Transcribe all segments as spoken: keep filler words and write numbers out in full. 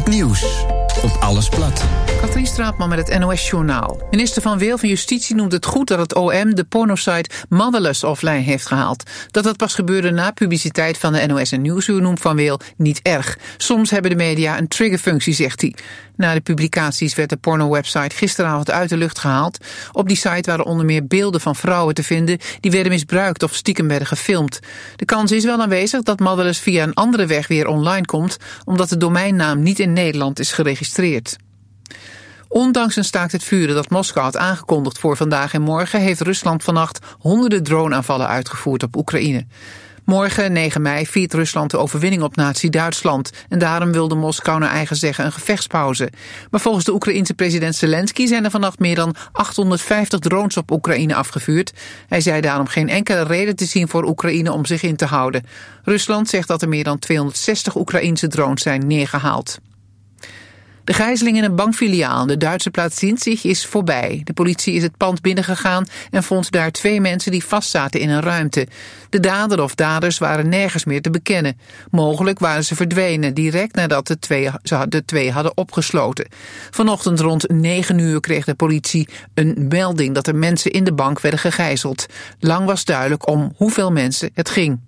Nieuws op Alles Plat. Katrien Straatman met het N O S-journaal. Minister Van Wil van Justitie noemt het goed dat het O M de pornosite Motherless offline heeft gehaald. Dat dat pas gebeurde na publiciteit van de N O S en Nieuwsuur noemt Van Wil niet erg. Soms hebben de media een triggerfunctie, zegt hij. Na de publicaties werd de pornowebsite gisteravond uit de lucht gehaald. Op die site waren onder meer beelden van vrouwen te vinden die werden misbruikt of stiekem werden gefilmd. De kans is wel aanwezig dat Motherless via een andere weg weer online komt, omdat de domeinnaam niet in Nederland is geregistreerd. Ondanks een staakt het vuren dat Moskou had aangekondigd voor vandaag en morgen, heeft Rusland vannacht honderden droneaanvallen uitgevoerd op Oekraïne. Morgen, negen mei, viert Rusland de overwinning op nazi-Duitsland. En daarom wilde Moskou naar eigen zeggen een gevechtspauze. Maar volgens de Oekraïense president Zelensky zijn er vannacht meer dan achthonderdvijftig drones op Oekraïne afgevuurd. Hij zei daarom geen enkele reden te zien voor Oekraïne om zich in te houden. Rusland zegt dat er meer dan tweehonderdzestig Oekraïense drones zijn neergehaald. De gijzeling in een bankfiliaal in de Duitse plaats Sinzig is voorbij. De politie is het pand binnengegaan en vond daar twee mensen die vastzaten in een ruimte. De dader of daders waren nergens meer te bekennen. Mogelijk waren ze verdwenen direct nadat de twee, ze de twee hadden opgesloten. Vanochtend rond negen uur kreeg de politie een melding dat er mensen in de bank werden gegijzeld. Lang was duidelijk om hoeveel mensen het ging.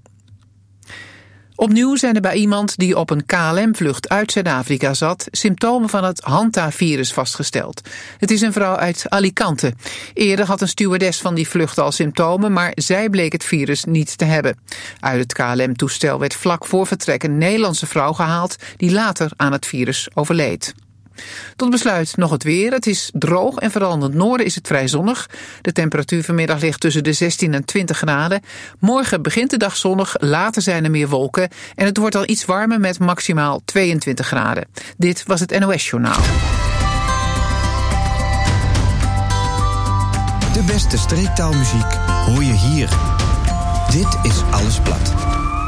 Opnieuw zijn er bij iemand die op een K L M-vlucht uit Zuid-Afrika zat symptomen van het Hanta-virus vastgesteld. Het is een vrouw uit Alicante. Eerder had een stewardess van die vlucht al symptomen, maar zij bleek het virus niet te hebben. Uit het K L M-toestel werd vlak voor vertrek een Nederlandse vrouw gehaald die later aan het virus overleed. Tot besluit nog het weer. Het is droog en vooral in het noorden is het vrij zonnig. De temperatuur vanmiddag ligt tussen de zestien en twintig graden. Morgen begint de dag zonnig, later zijn er meer wolken. En het wordt al iets warmer met maximaal tweeëntwintig graden. Dit was het N O S-journaal. De beste streektaalmuziek hoor je hier. Dit is Alles Plat.